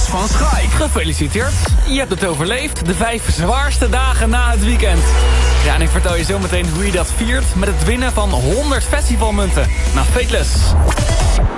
van Schaik. Gefeliciteerd, je hebt het overleefd. De 5 zwaarste dagen na het weekend. Ja, en ik vertel je zo meteen hoe je dat viert met het winnen van 100 festivalmunten. Nou, Fateless.